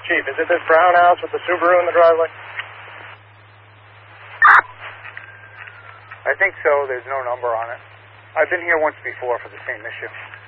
Chief, is it this brown house with the Subaru in the driveway? I think so. There's no number on it. I've been here once before for the same issue.